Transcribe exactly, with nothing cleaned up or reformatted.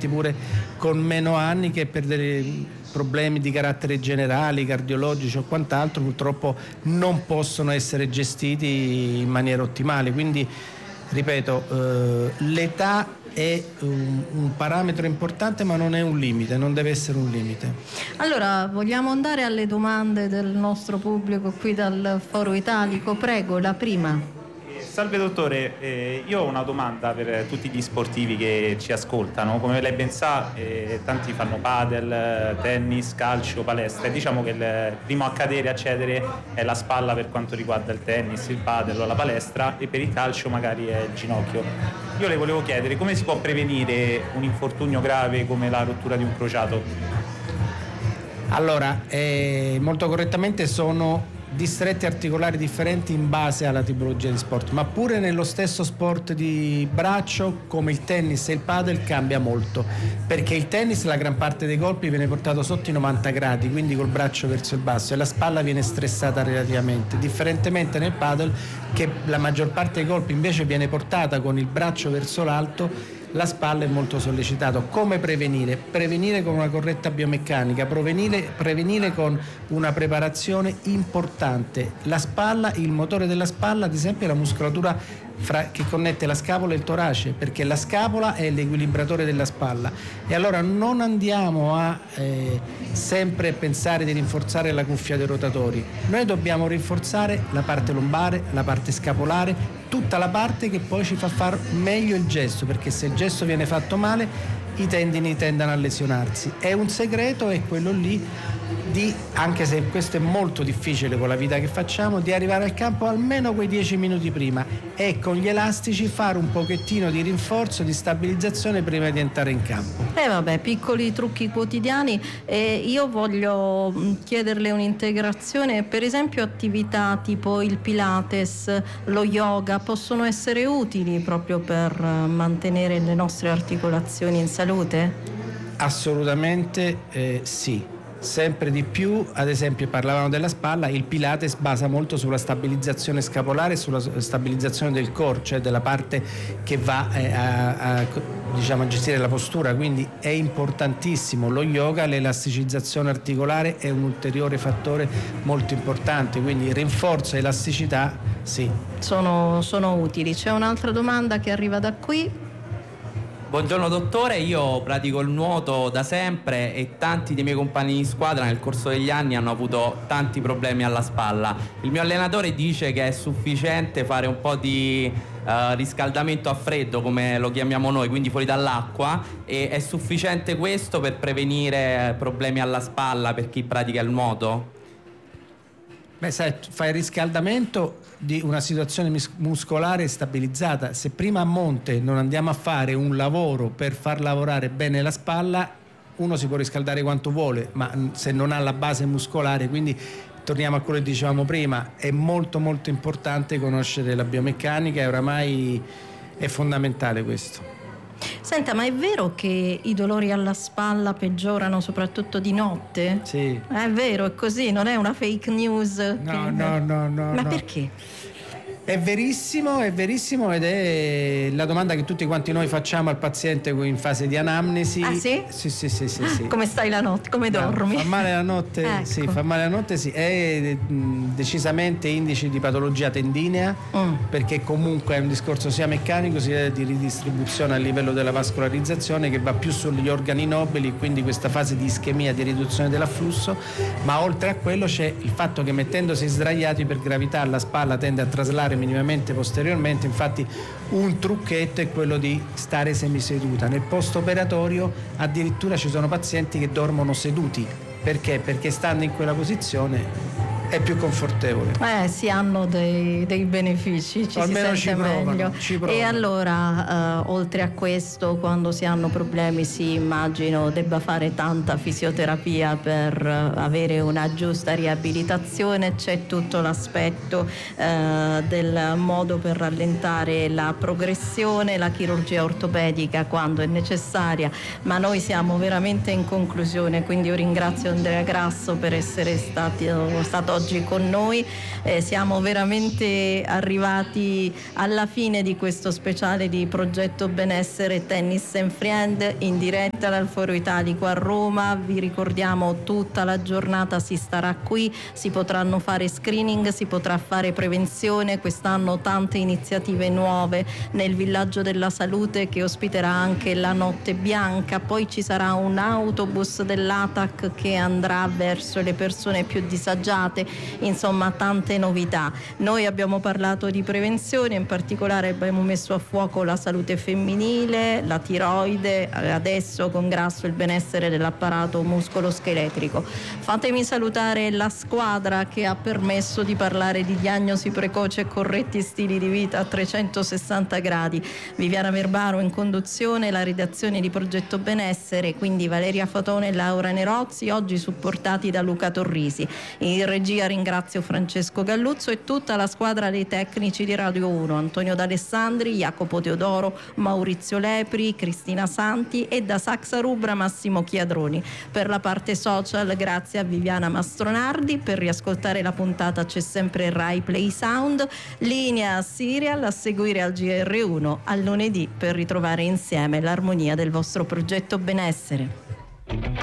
pazienti pure con meno anni che per dei problemi di carattere generali, cardiologici o quant'altro purtroppo non possono essere gestiti in maniera ottimale. Quindi ripeto, eh, l'età è un, un parametro importante, ma non è un limite, non deve essere un limite. Allora, vogliamo andare alle domande del nostro pubblico qui dal Foro Italico. Prego, la prima. Salve dottore, eh, io ho una domanda per tutti gli sportivi che ci ascoltano. Come lei ben sa, eh, tanti fanno padel, tennis, calcio, palestra, e diciamo che il primo a cadere, a cedere è la spalla per quanto riguarda il tennis, il padel o la palestra, e per il calcio magari è il ginocchio. Io le volevo chiedere come si può prevenire un infortunio grave come la rottura di un crociato? Allora, eh, molto correttamente sono distretti articolari differenti in base alla tipologia di sport, ma pure nello stesso sport di braccio come il tennis e il padel cambia molto, perché il tennis la gran parte dei colpi viene portato sotto i novanta gradi, quindi col braccio verso il basso, e la spalla viene stressata relativamente, differentemente nel padel che la maggior parte dei colpi invece viene portata con il braccio verso l'alto. La spalla è molto sollecitata. Come prevenire? Prevenire con una corretta biomeccanica, prevenire, prevenire con una preparazione importante. La spalla, il motore della spalla, ad esempio, è la muscolatura fra, che connette la scapola e il torace, perché la scapola è l'equilibratore della spalla. E allora non andiamo a eh, sempre pensare di rinforzare la cuffia dei rotatori. Noi dobbiamo rinforzare la parte lombare, la parte scapolare, tutta la parte che poi ci fa far meglio il gesto, perché se il gesto viene fatto male i tendini tendono a lesionarsi. È un segreto, è quello lì di, anche se questo è molto difficile con la vita che facciamo, di arrivare al campo almeno quei dieci minuti prima e con gli elastici fare un pochettino di rinforzo, di stabilizzazione prima di entrare in campo. Eh vabbè, piccoli trucchi quotidiani. E io voglio chiederle un'integrazione, per esempio attività tipo il Pilates, lo yoga possono essere utili proprio per mantenere le nostre articolazioni in salute? Assolutamente eh, sì. Sempre di più, ad esempio parlavamo della spalla, il Pilates basa molto sulla stabilizzazione scapolare e sulla stabilizzazione del core, cioè della parte che va eh, a, a, diciamo, a gestire la postura, quindi è importantissimo. Lo yoga, l'elasticizzazione articolare è un ulteriore fattore molto importante, quindi rinforzo e elasticità sì. Sono, sono utili. C'è un'altra domanda che arriva da qui. Buongiorno dottore, io pratico il nuoto da sempre e tanti dei miei compagni di squadra nel corso degli anni hanno avuto tanti problemi alla spalla. Il mio allenatore dice che è sufficiente fare un po' di uh, riscaldamento a freddo, come lo chiamiamo noi, quindi fuori dall'acqua, e è sufficiente questo per prevenire problemi alla spalla per chi pratica il nuoto? Beh, sai, fai il riscaldamento di una situazione muscolare stabilizzata. Se prima a monte non andiamo a fare un lavoro per far lavorare bene la spalla, uno si può riscaldare quanto vuole, ma se non ha la base muscolare, quindi torniamo a quello che dicevamo prima, è molto molto importante conoscere la biomeccanica e oramai è fondamentale questo. Senta, ma è vero che i dolori alla spalla peggiorano soprattutto di notte? Sì. È vero, è così, non è una fake news? No, che... no, no, no. Ma no. perché? È verissimo, è verissimo ed è la domanda che tutti quanti noi facciamo al paziente in fase di anamnesi. Ah sì? Sì, sì, sì, sì, sì. Come stai la notte? Come No, dormi? fa male la notte? Ecco. Sì, fa male la notte, sì. È mh, decisamente indice di patologia tendinea, Mm. perché comunque è un discorso sia meccanico sia di ridistribuzione a livello della vascolarizzazione che va più sugli organi nobili, quindi questa fase di ischemia, di riduzione dell'afflusso, ma oltre a quello c'è il fatto che mettendosi sdraiati per gravità la spalla tende a traslare minimamente posteriormente. Infatti un trucchetto è quello di stare semiseduta. Nel post operatorio addirittura ci sono pazienti che dormono seduti. Perché? Perché stando in quella posizione è più confortevole. Eh, si hanno dei, dei benefici, ci Almeno si sente ci provano, meglio. ci provano. E allora, eh, oltre a questo, quando si hanno problemi, si immagino debba fare tanta fisioterapia per eh, avere una giusta riabilitazione. C'è tutto l'aspetto eh, del modo per rallentare la progressione, la chirurgia ortopedica quando è necessaria, ma noi siamo veramente in conclusione, quindi io ringrazio Andrea Grasso per essere stati, stato oggi oggi con noi. Eh, siamo veramente arrivati alla fine di questo speciale di Progetto Benessere Tennis and Friend in diretta dal Foro Italico a Roma. Vi ricordiamo, tutta la giornata si starà qui, si potranno fare screening, si potrà fare prevenzione. Quest'anno tante iniziative nuove nel Villaggio della Salute che ospiterà anche la Notte Bianca, poi ci sarà un autobus dell'A T A C che andrà verso le persone più disagiate, insomma tante novità. Noi abbiamo parlato di prevenzione, in particolare abbiamo messo a fuoco la salute femminile, la tiroide, adesso con Grasso il benessere dell'apparato muscoloscheletrico. Fatemi salutare la squadra che ha permesso di parlare di diagnosi precoce e corretti stili di vita a trecentosessanta gradi. Viviana Verbaro in conduzione, la redazione di Progetto Benessere, quindi Valeria Fatone e Laura Nerozzi, oggi supportati da Luca Torrisi. In regia ringrazio Francesco Galluzzo e tutta la squadra dei tecnici di Radio uno, Antonio D'Alessandri, Jacopo Teodoro, Maurizio Lepri, Cristina Santi e da Saxa Rubra Massimo Chiadroni. Per la parte social grazie a Viviana Mastronardi, per riascoltare la puntata c'è sempre Rai Play Sound, linea Serial, a seguire al G R uno al lunedì per ritrovare insieme l'armonia del vostro progetto benessere.